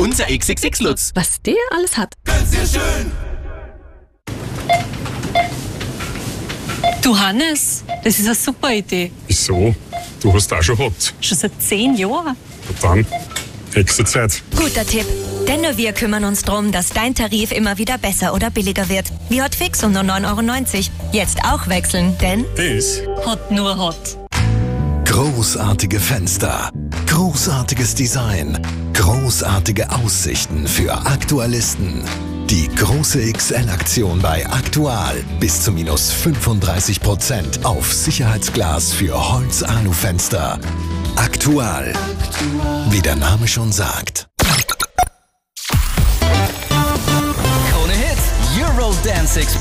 Unser XXX-Lutz. Was der alles hat. Ganz sehr schön. Du Hannes, das ist eine super Idee. Wieso? Du hast auch schon gehabt. Schon seit 10 Jahren. Und dann, Hexenzeit. Guter Tipp. Denn nur wir kümmern uns darum, dass dein Tarif immer wieder besser oder billiger wird. Wie Hotfix um nur 9,90 €. Jetzt auch wechseln, denn Das Hat nur Hot. Großartige Fenster, großartiges Design, großartige Aussichten für Aktualisten. Die große XL-Aktion bei Aktual. Bis zu minus 35% auf Sicherheitsglas für Holz-Alu-Fenster. Aktual. Wie der Name schon sagt. Krone Hit, Eurodance